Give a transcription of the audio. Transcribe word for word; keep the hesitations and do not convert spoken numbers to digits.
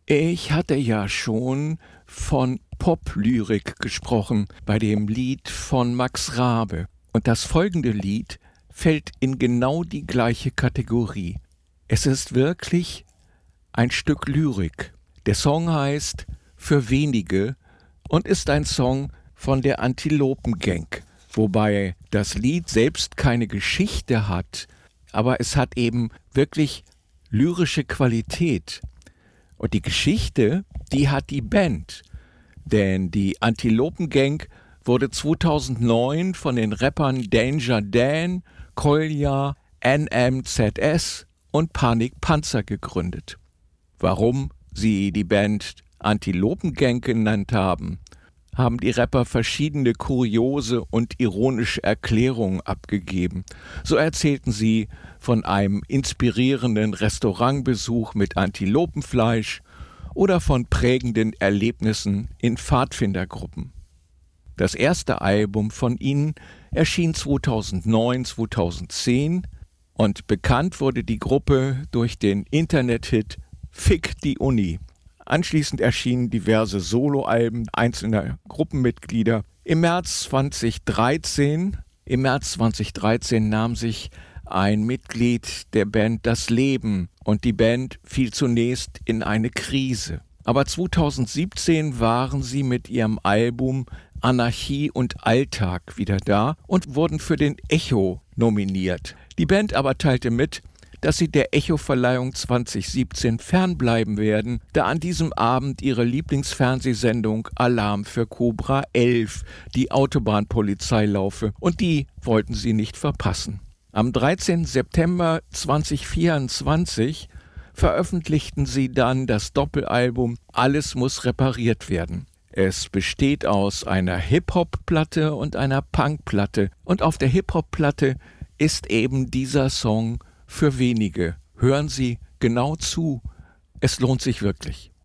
Ich hatte ja schon von Poplyrik gesprochen bei dem Lied von Max Rabe. Und das folgende Lied fällt in genau die gleiche Kategorie. Es ist wirklich ein Stück Lyrik. Der Song heißt Für wenige und ist ein Song von der Antilopen-Gang, wobei das Lied selbst keine Geschichte hat, aber es hat eben wirklich lyrische Qualität. Und die Geschichte, die hat die Band, denn die Antilopen-Gang wurde zweitausendneun von den Rappern Danger Dan, Kolja, N M Z S und Panik Panzer gegründet. Warum sie die Band Antilopen-Gang genannt haben, haben die Rapper verschiedene kuriose und ironische Erklärungen abgegeben. So erzählten sie von einem inspirierenden Restaurantbesuch mit Antilopenfleisch oder von prägenden Erlebnissen in Pfadfindergruppen. Das erste Album von ihnen erschien zweitausendneun, zweitausendzehn und bekannt wurde die Gruppe durch den Internethit Fick die Uni. Anschließend erschienen diverse Soloalben einzelner Gruppenmitglieder. Im März zweitausenddreizehn, im März zweitausenddreizehn nahm sich ein Mitglied der Band das Leben und die Band fiel zunächst in eine Krise. Aber zweitausendsiebzehn waren sie mit ihrem Album Anarchie und Alltag wieder da und wurden für den Echo nominiert. Die Band aber teilte mit, dass sie der Echo-Verleihung zweitausendsiebzehn fernbleiben werden, da an diesem Abend ihre Lieblingsfernsehsendung Alarm für Cobra elf, die Autobahnpolizei, laufe und die wollten sie nicht verpassen. Am dreizehnten September zweitausendvierundzwanzig veröffentlichten sie dann das Doppelalbum Alles muss repariert werden. Es besteht aus einer Hip-Hop-Platte und einer Punk-Platte und auf der Hip-Hop-Platte ist eben dieser Song Für wenige. Hören Sie genau zu, es lohnt sich wirklich.